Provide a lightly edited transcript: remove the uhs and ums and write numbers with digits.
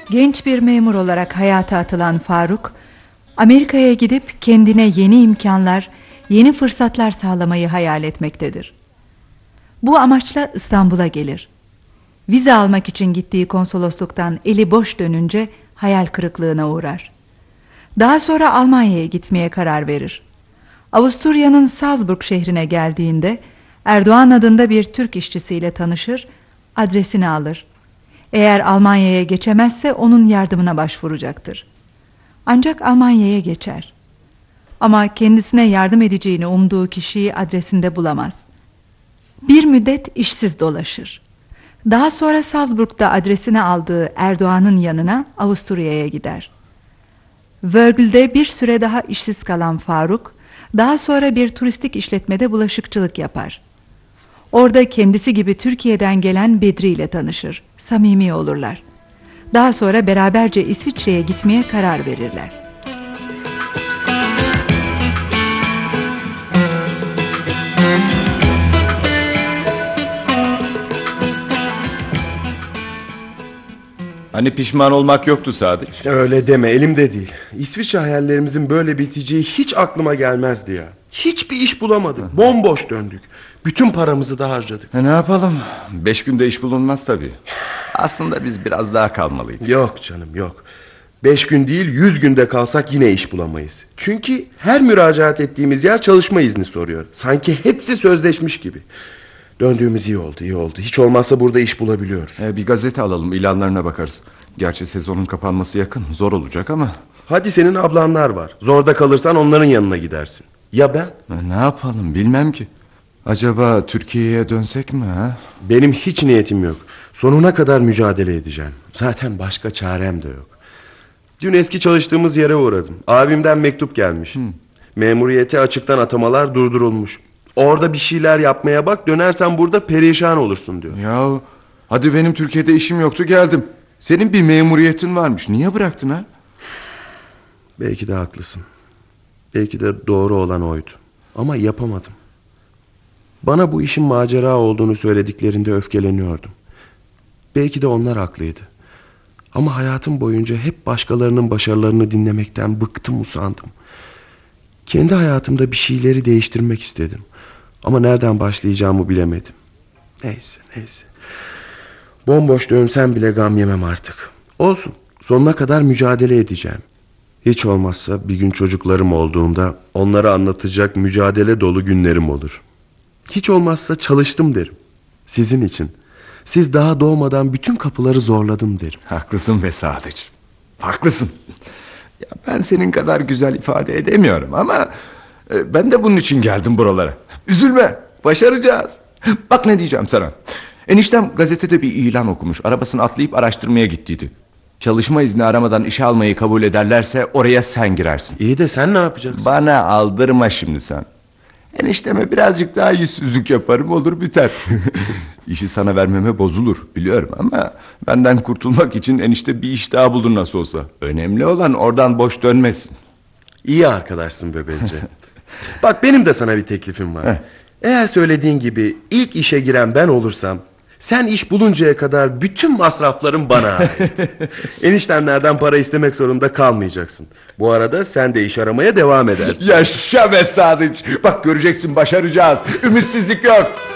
Genç bir memur olarak hayata atılan Faruk, Amerika'ya gidip kendine yeni imkanlar, yeni fırsatlar sağlamayı hayal etmektedir. Bu amaçla İstanbul'a gelir. Vize almak için gittiği konsolosluktan eli boş dönünce hayal kırıklığına uğrar. Daha sonra Almanya'ya gitmeye karar verir. Avusturya'nın Salzburg şehrine geldiğinde Erdoğan adında bir Türk işçisiyle tanışır, adresini alır. Eğer Almanya'ya geçemezse onun yardımına başvuracaktır. Ancak Almanya'ya geçer. Ama kendisine yardım edeceğini umduğu kişiyi adresinde bulamaz. Bir müddet işsiz dolaşır. Daha sonra Salzburg'da adresini aldığı Erdoğan'ın yanına Avusturya'ya gider. Wörgl'de bir süre daha işsiz kalan Faruk, daha sonra bir turistik işletmede bulaşıkçılık yapar. Orada kendisi gibi Türkiye'den gelen Bedri ile tanışır, samimi olurlar. Daha sonra beraberce İsviçre'ye gitmeye karar verirler. Hani pişman olmak yoktu Sadıç? Öyle deme, elimde değil. İsviçre hayallerimizin böyle biteceği hiç aklıma gelmezdi ya. Hiçbir iş bulamadık, bomboş döndük. Bütün paramızı da harcadık. Ne yapalım? 5 günde iş bulunmaz tabii. Aslında biz biraz daha kalmalıydık. Yok canım, yok. 5 gün değil 100 günde kalsak yine iş bulamayız. Çünkü her müracaat ettiğimiz yer çalışma izni soruyor. Sanki hepsi sözleşmiş gibi. Döndüğümüz iyi oldu, iyi oldu. Hiç olmazsa burada iş bulabiliyoruz. Bir gazete alalım, ilanlarına bakarız. Gerçi sezonun kapanması yakın, zor olacak ama. Hadi, senin ablanlar var. Zorda kalırsan onların yanına gidersin. Ya ben? Ne yapalım, bilmem ki. Acaba Türkiye'ye dönsek mi ha? Benim hiç niyetim yok. Sonuna kadar mücadele edeceğim. Zaten başka çarem de yok. Dün eski çalıştığımız yere uğradım. Abimden mektup gelmiş. Memuriyete açıktan atamalar durdurulmuş. Orada bir şeyler yapmaya bak, dönersen burada perişan olursun diyor. Ya hadi, benim Türkiye'de işim yoktu, geldim. Senin bir memuriyetin varmış, niye bıraktın ha? Belki de haklısın. Belki de doğru olan oydu. Ama yapamadım. Bana bu işin macera olduğunu söylediklerinde öfkeleniyordum. Belki de onlar haklıydı. Ama hayatım boyunca hep başkalarının başarılarını dinlemekten bıktım, usandım. Kendi hayatımda bir şeyleri değiştirmek istedim. Ama nereden başlayacağımı bilemedim. Neyse. Bomboş dönsem bile gam yemem artık. Olsun, sonuna kadar mücadele edeceğim. Hiç olmazsa bir gün çocuklarım olduğunda onlara anlatacak mücadele dolu günlerim olur. Hiç olmazsa çalıştım derim. Sizin için. Siz daha doğmadan bütün kapıları zorladım derim. Haklısın be Sadıç, haklısın. Ya ben senin kadar güzel ifade edemiyorum ama ben de bunun için geldim buralara. Üzülme, başaracağız. Bak ne diyeceğim sana. Eniştem gazetede bir ilan okumuş. Arabasını atlayıp araştırmaya gittiydi. Çalışma izni aramadan işe almayı kabul ederlerse oraya sen girersin. İyi de sen ne yapacaksın? Bana aldırma şimdi sen. Enişteme birazcık daha yüzsüzlük yaparım, olur biter. İşi sana vermeme bozulur biliyorum ama benden kurtulmak için enişte bir iş daha bulur nasıl olsa. Önemli olan oradan boş dönmesin. İyi arkadaşsın be Bedri. Bak, benim de sana bir teklifim var. Eğer söylediğin gibi ilk işe giren ben olursam, sen iş buluncaya kadar bütün masrafların bana ait. Eniştenlerden para istemek zorunda kalmayacaksın. Bu arada sen de iş aramaya devam edersin. Yaşa be Sadıç. Bak göreceksin, başaracağız. Ümitsizlik yok.